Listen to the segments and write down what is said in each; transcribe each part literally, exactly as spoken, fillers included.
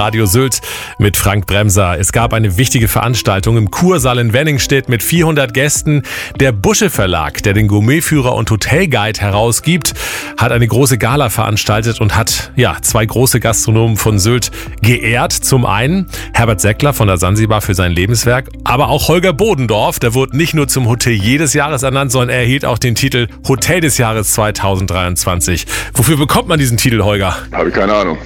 Radio Sylt mit Frank Bremser. Es gab eine wichtige Veranstaltung im Kursaal in Wenningstedt mit vierhundert Gästen. Der Busche Verlag, der den Gourmetführer und Hotelguide herausgibt, hat eine große Gala veranstaltet und hat ja zwei große Gastronomen von Sylt geehrt. Zum einen Herbert Seckler von der Sansibar für sein Lebenswerk, aber auch Holger Bodendorf. Der wurde nicht nur zum Hotelier des Jahres ernannt, sondern er erhielt auch den Titel Hotel des Jahres zweitausenddreiundzwanzig. Wofür bekommt man diesen Titel, Holger? Habe ich keine Ahnung.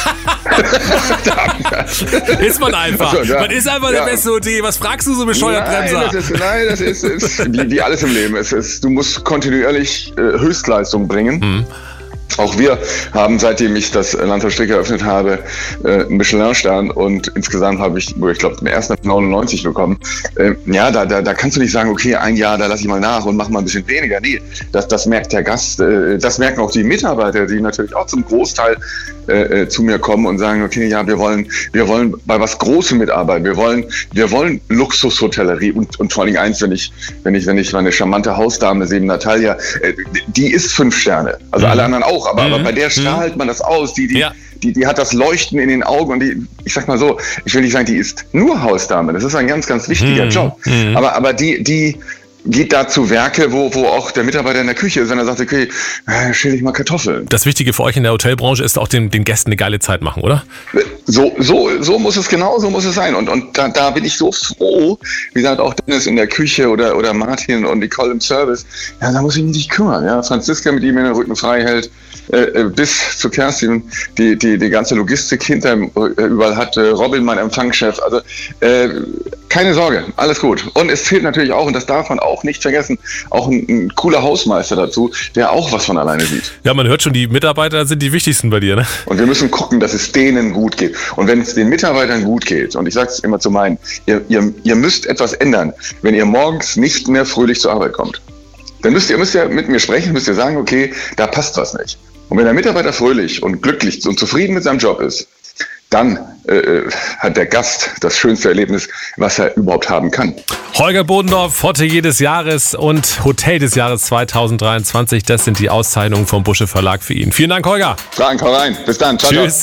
Ist man einfach. Also, ja, man ist einfach ja. der beste Hotelier. Was fragst du so bescheuert, nein, Bremser? das ist, nein, das ist, ist wie, wie alles im Leben. Es ist, du musst kontinuierlich äh, Höchstleistung bringen. Mhm. Auch wir haben, seitdem ich das Land Strick eröffnet habe, einen Michelin-Stern und insgesamt habe ich, ich glaube, den ersten neunundneunzig bekommen. Ja, da, da, da kannst du nicht sagen, okay, ein Jahr, da lasse ich mal nach und mach mal ein bisschen weniger. Nee, das, das merkt der Gast, das merken auch die Mitarbeiter, die natürlich auch zum Großteil äh, zu mir kommen und sagen, okay, ja, wir wollen, wir wollen bei was Großem mitarbeiten. Wir wollen, wir wollen Luxushotellerie und, und vor allem eins, wenn ich, wenn ich, wenn ich meine charmante Hausdame sehe, Natalia, die ist fünf Sterne. Also mhm. alle anderen auch. Aber, mhm. aber bei der strahlt man das aus. Die, die, ja. die, die hat das Leuchten in den Augen und die, ich sag mal so, ich will nicht sagen, die ist nur Hausdame. Das ist ein ganz, ganz wichtiger mhm. Job. Mhm. Aber, aber die, die geht da zu Werke, wo, wo auch der Mitarbeiter in der Küche ist und er sagt, okay, schäle ich mal Kartoffeln. Das Wichtige für euch in der Hotelbranche ist auch den, den Gästen eine geile Zeit machen, oder? So, so, so muss es genau, so muss es sein. Und, und da, da bin ich so froh, wie gesagt, auch Dennis in der Küche oder, oder Martin und Nicole im Service. Ja, da muss ich mich nicht kümmern. Ja, Franziska mit ihm in den Rücken frei hält, äh, bis zu Kerstin, die, die, die ganze Logistik hinter ihm überall hat, äh, Robin, mein Empfangschef. Also, äh, keine Sorge, alles gut. Und es fehlt natürlich auch, und das darf man auch nicht vergessen, auch ein, ein cooler Hausmeister dazu, der auch was von alleine sieht. Ja, man hört schon, die Mitarbeiter sind die wichtigsten bei dir, ne? Und wir müssen gucken, dass es denen gut geht. Und wenn es den Mitarbeitern gut geht, und ich sage es immer zu meinen, ihr, ihr, ihr müsst etwas ändern, wenn ihr morgens nicht mehr fröhlich zur Arbeit kommt. Dann müsst ihr, müsst ihr mit mir sprechen, müsst ihr sagen, okay, da passt was nicht. Und wenn der Mitarbeiter fröhlich und glücklich und zufrieden mit seinem Job ist, dann äh, hat der Gast das schönste Erlebnis, was er überhaupt haben kann. Holger Bodendorf, Hotelier des Jahres und Hotel des Jahres zweitausenddreiundzwanzig. Das sind die Auszeichnungen vom Busche Verlag für ihn. Vielen Dank, Holger. Frank, hau rein. Bis dann. Ciao, Tschüss. Ciao.